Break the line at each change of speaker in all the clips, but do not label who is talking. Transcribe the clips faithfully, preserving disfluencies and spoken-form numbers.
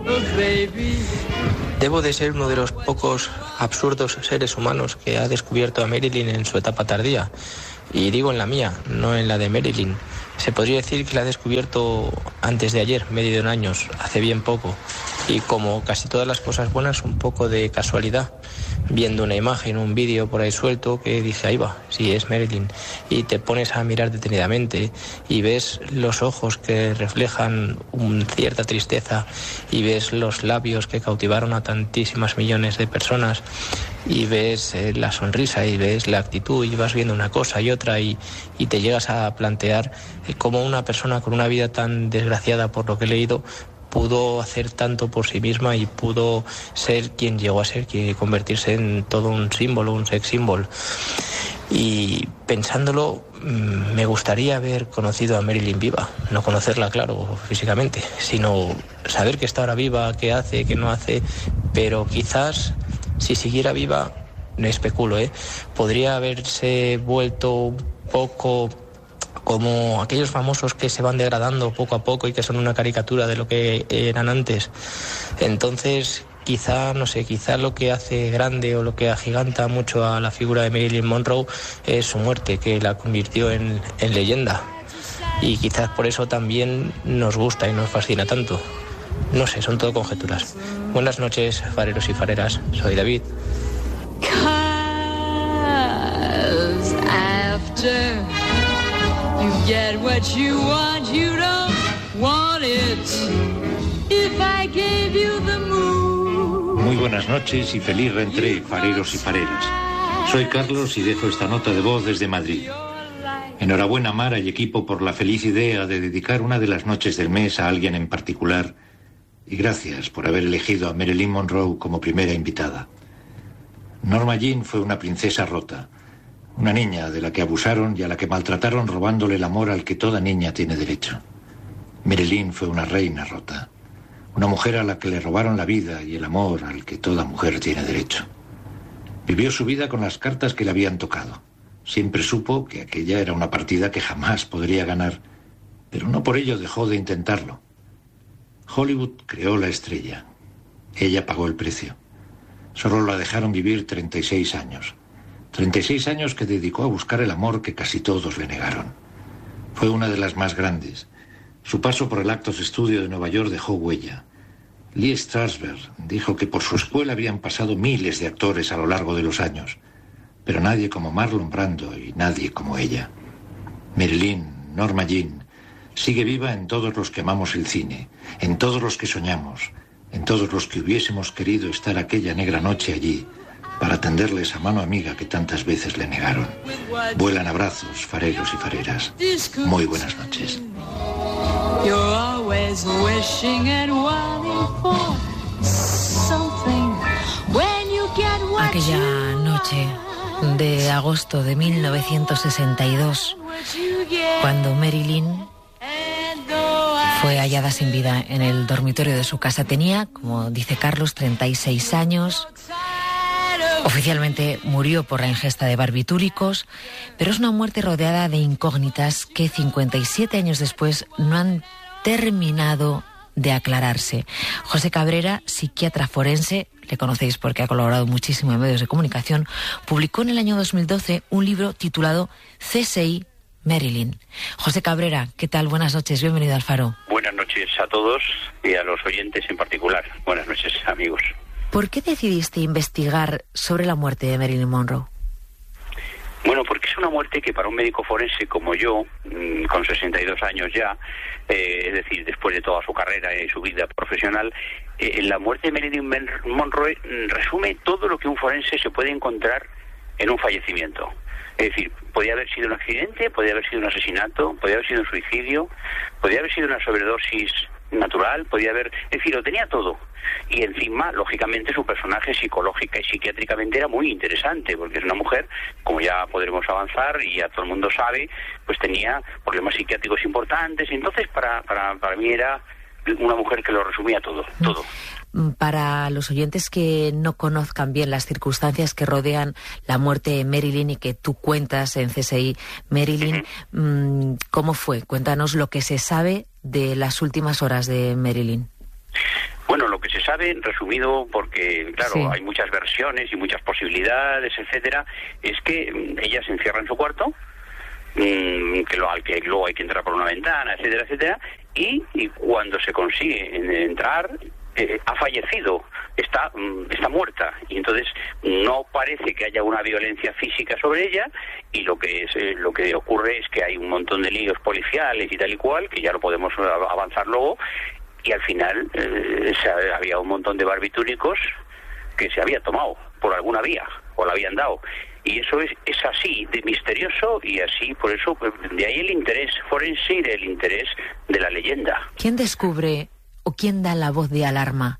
Debo de ser uno de los pocos absurdos seres humanos que ha descubierto a Marilyn en su etapa tardía. Y digo en la mía, no en la de Marilyn. Se podría decir que la he descubierto antes de ayer, medio de un año, hace bien poco. Y como casi todas las cosas buenas, un poco de casualidad. Viendo una imagen, un vídeo por ahí suelto, que dije, ahí va, sí, es Marilyn. Y te pones a mirar detenidamente y ves los ojos que reflejan un, cierta tristeza, y ves los labios que cautivaron a tantísimas millones de personas, y ves eh, la sonrisa, y ves la actitud, y vas viendo una cosa y otra, y, y te llegas a plantear eh, cómo una persona con una vida tan desgraciada, por lo que he leído, pudo hacer tanto por sí misma y pudo ser quien llegó a ser, que convertirse en todo un símbolo, un sex symbol. Y pensándolo, me gustaría haber conocido a Marilyn viva, no conocerla, claro, físicamente, sino saber que está ahora viva, qué hace, qué no hace, pero quizás si siguiera viva, no especulo, ¿eh? podría haberse vuelto un poco como aquellos famosos que se van degradando poco a poco y que son una caricatura de lo que eran antes. Entonces, quizá, no sé, quizá lo que hace grande o lo que agiganta mucho a la figura de Marilyn Monroe es su muerte, que la convirtió en, en leyenda. Y quizás por eso también nos gusta y nos fascina tanto. No sé, son todo conjeturas. Buenas noches, fareros y fareras. Soy David.
You get what you want, you don't want it. If I gave you the moon.
Muy buenas noches y feliz reentré, fareros y fareras. Soy Carlos y dejo esta nota de voz desde Madrid. Enhorabuena, Mara y equipo, por la feliz idea de dedicar una de las noches del mes a alguien en particular, y gracias por haber elegido a Marilyn Monroe como primera invitada. Norma Jean fue una princesa rota. Una niña de la que abusaron y a la que maltrataron robándole el amor al que toda niña tiene derecho. Marilyn fue una reina rota. Una mujer a la que le robaron la vida y el amor al que toda mujer tiene derecho. Vivió su vida con las cartas que le habían tocado. Siempre supo que aquella era una partida que jamás podría ganar, pero no por ello dejó de intentarlo. Hollywood creó la estrella. Ella pagó el precio. Solo la dejaron vivir treinta y seis años. treinta y seis años que dedicó a buscar el amor que casi todos le negaron. Fue una de las más grandes. Su paso por el Actors Studio de Nueva York dejó huella. Lee Strasberg dijo que por su escuela habían pasado miles de actores a lo largo de los años, pero nadie como Marlon Brando y nadie como ella. Marilyn, Norma Jean, sigue viva en todos los que amamos el cine, en todos los que soñamos, en todos los que hubiésemos querido estar aquella negra noche allí, para tenderle esa mano amiga que tantas veces le negaron. Vuelan abrazos, fareros y fareras. Muy buenas noches.
Aquella noche de agosto de mil novecientos sesenta y dos, cuando Marilyn fue hallada sin vida en el dormitorio de su casa, tenía, como dice Carlos, treinta y seis años. Oficialmente murió por la ingesta de barbitúricos, pero es una muerte rodeada de incógnitas que cincuenta y siete años después no han terminado de aclararse. José Cabrera, psiquiatra forense, le conocéis porque ha colaborado muchísimo en medios de comunicación, publicó en el año dos mil doce un libro titulado C S I Marilyn. José Cabrera, ¿qué tal? Buenas noches, bienvenido al Faro.
Buenas noches a todos y a los oyentes en particular. Buenas noches, amigos.
¿Por qué decidiste investigar sobre la muerte de Marilyn Monroe?
Bueno, porque es una muerte que para un médico forense como yo, con sesenta y dos años ya, eh, es decir, después de toda su carrera y su vida profesional, eh, la muerte de Marilyn Monroe resume todo lo que un forense se puede encontrar en un fallecimiento. Es decir, podía haber sido un accidente, podía haber sido un asesinato, podía haber sido un suicidio, podía haber sido una sobredosis natural, podía haber... Es decir, lo tenía todo. Y encima, lógicamente, su personaje psicológica y psiquiátricamente era muy interesante, porque es una mujer, como ya podremos avanzar y ya todo el mundo sabe, pues tenía problemas psiquiátricos importantes, y entonces para, para, para mí era una mujer que lo resumía todo, todo.
Para los oyentes que no conozcan bien las circunstancias que rodean la muerte de Marilyn y que tú cuentas en C S I Marilyn, uh-huh. ¿Cómo fue? Cuéntanos lo que se sabe de las últimas horas de Marilyn.
Bueno, lo que se sabe, resumido, porque, claro,
Sí.
hay muchas versiones y muchas posibilidades, etcétera, es que mm, ella se encierra en su cuarto, mm, que, lo, al que luego hay que entrar por una ventana, etcétera, etcétera, y, y cuando se consigue en- entrar, eh, ha fallecido, está, mm, está muerta, y entonces no parece que haya una violencia física sobre ella, y lo que es eh, lo que ocurre es que hay un montón de líos policiales y tal y cual, que ya lo podemos eh, avanzar luego, y al final eh, se- había un montón de barbitúricos que se había tomado por alguna vía, o la habían dado. Y eso es, es así, de misterioso, y así, por eso, pues, de ahí el interés forense y del interés de la leyenda.
¿Quién descubre o quién da la voz de alarma?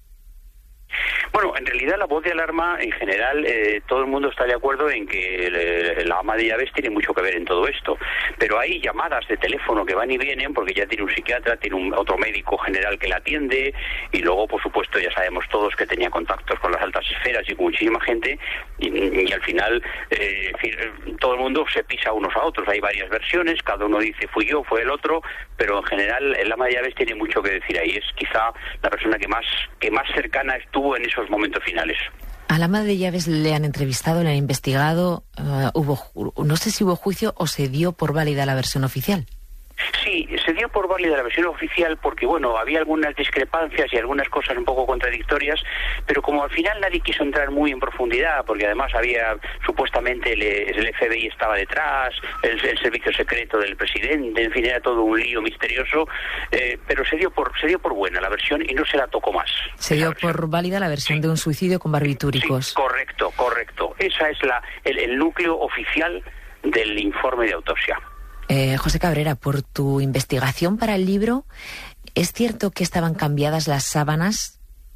Bueno, en realidad la voz de alarma, en general, eh, todo el mundo está de acuerdo en que eh, la ama de llaves tiene mucho que ver en todo esto. Pero hay llamadas de teléfono que van y vienen, porque ya tiene un psiquiatra, tiene un otro médico general que la atiende, y luego, por supuesto, ya sabemos todos que tenía contactos con las altas esferas y con muchísima gente, y, y al final, eh, en fin, todo el mundo se pisa unos a otros. Hay varias versiones, cada uno dice fui yo, fue el otro, pero en general el ama de llaves tiene mucho que decir ahí. Es quizá la persona que más, que más cercana estuvo en esos momentos finales.
A la ama de llaves le han entrevistado, le han investigado, uh, hubo, ju- no sé si hubo juicio o se dio por válida la versión oficial.
Sí, se dio por válida la versión oficial porque, bueno, había algunas discrepancias y algunas cosas un poco contradictorias, pero como al final nadie quiso entrar muy en profundidad, porque además había, supuestamente, el, el F B I estaba detrás, el, el servicio secreto del presidente, en fin, era todo un lío misterioso, eh, pero se dio por se dio por buena la versión y no se la tocó más.
Se dio por válida la versión de un suicidio con barbitúricos.
Sí, correcto, correcto. Esa es la el, el núcleo oficial del informe de autopsia.
Eh, José Cabrera, por tu investigación para el libro, ¿es cierto que estaban cambiadas las sábanas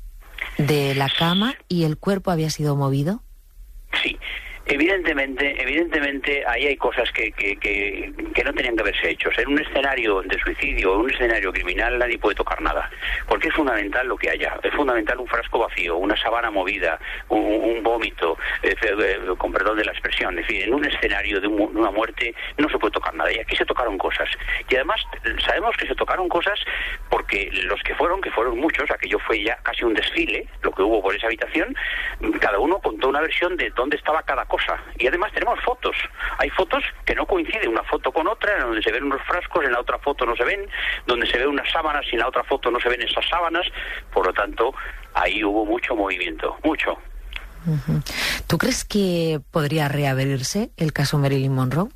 de la cama y el cuerpo había sido movido?
Sí. Evidentemente, evidentemente ahí hay cosas que, que, que, que no tenían que haberse hecho. En un escenario de suicidio, en un escenario criminal, nadie puede tocar nada, porque es fundamental lo que haya. Es fundamental un frasco vacío, una sábana movida, un, un vómito, eh, eh, con perdón de la expresión. En fin, en un escenario de, un, de una muerte no se puede tocar nada. Y aquí se tocaron cosas. Y además sabemos que se tocaron cosas porque los que fueron, que fueron muchos, aquello fue ya casi un desfile, lo que hubo por esa habitación, cada uno contó una versión de dónde estaba cada cosa. Y además tenemos fotos. Hay fotos que no coinciden una foto con otra, en donde se ven unos frascos, en la otra foto no se ven, donde se ven unas sábanas y en la otra foto no se ven esas sábanas. Por lo tanto, ahí hubo mucho movimiento, mucho.
Uh-huh. ¿Tú crees que podría reabrirse el caso Marilyn Monroe?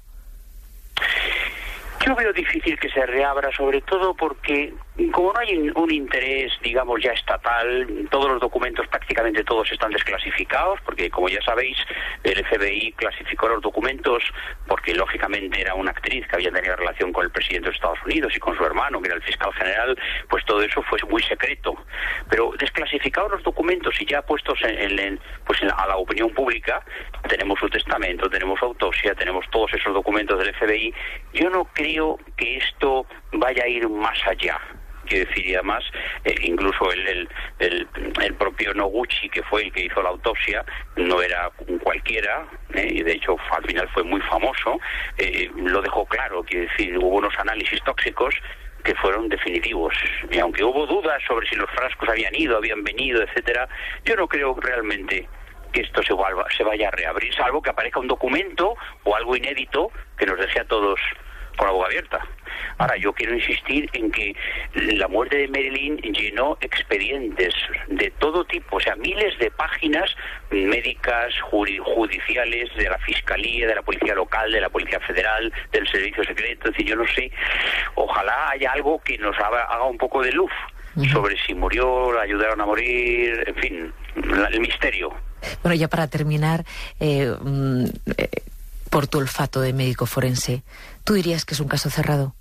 Yo veo difícil que se reabra, sobre todo porque, como no hay un interés, digamos, ya estatal, todos los documentos, prácticamente todos están desclasificados, porque, como ya sabéis, el F B I clasificó los documentos porque, lógicamente, era una actriz que había tenido relación con el presidente de Estados Unidos y con su hermano, que era el fiscal general, pues todo eso fue muy secreto. Pero desclasificados los documentos y ya puestos en, en, pues en, a la opinión pública, tenemos su testamento, tenemos su autopsia, tenemos todos esos documentos del F B I, yo no creo que esto vaya a ir más allá. Quiero decir, y además, eh, incluso el, el, el, el propio Noguchi, que fue el que hizo la autopsia, no era cualquiera, eh, y de hecho al final fue muy famoso, eh, lo dejó claro. Quiero decir, hubo unos análisis tóxicos que fueron definitivos, y aunque hubo dudas sobre si los frascos habían ido, habían venido, etcétera, yo no creo realmente que esto se, vuelva, se vaya a reabrir, salvo que aparezca un documento o algo inédito que nos deje a todos con la boca abierta. Ahora, yo quiero insistir en que la muerte de Marilyn llenó expedientes de todo tipo, o sea, miles de páginas médicas, judiciales, de la Fiscalía, de la Policía Local, de la Policía Federal, del Servicio Secreto. Es decir, yo no sé, ojalá haya algo que nos haga, haga un poco de luz sobre si murió, la ayudaron a morir, en fin, la, el misterio.
Bueno, ya para terminar, eh, eh, por tu olfato de médico forense, ¿tú dirías que es un caso cerrado?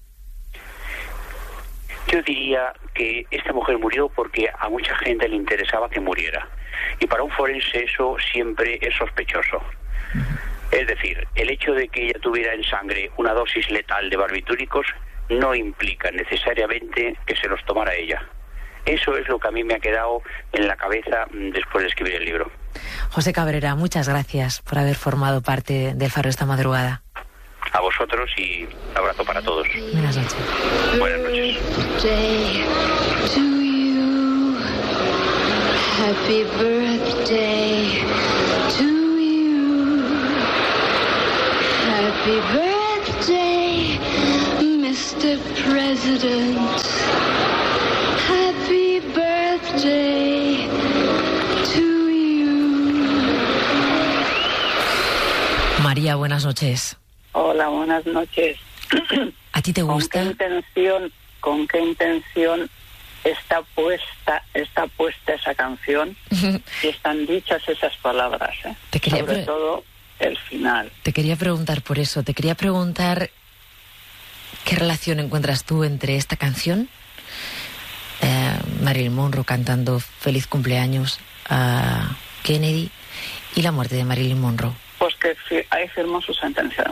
Yo diría que esta mujer murió porque a mucha gente le interesaba que muriera. Y para un forense eso siempre es sospechoso. Uh-huh. Es decir, el hecho de que ella tuviera en sangre una dosis letal de barbitúricos no implica necesariamente que se los tomara ella. Eso es lo que a mí me ha quedado en la cabeza después de escribir el libro.
José Cabrera, muchas gracias por haber formado parte del Faro esta madrugada.
A vosotros y un abrazo para todos.
Buenas noches.
Buenas noches.
Happy birthday to you. Happy birthday, mister President. Happy birthday to you.
María, buenas noches.
Hola, buenas noches.
¿A ti te gusta?
¿Con qué intención, con qué intención está puesta, está puesta esa canción y están dichas esas palabras? ¿eh?
Te quería
Sobre
pre-
todo el final.
Te quería preguntar por eso. Te quería preguntar qué relación encuentras tú entre esta canción, eh, Marilyn Monroe cantando Feliz cumpleaños a Kennedy, y la muerte de Marilyn Monroe.
Pues que fi- ahí firmó su sentencia de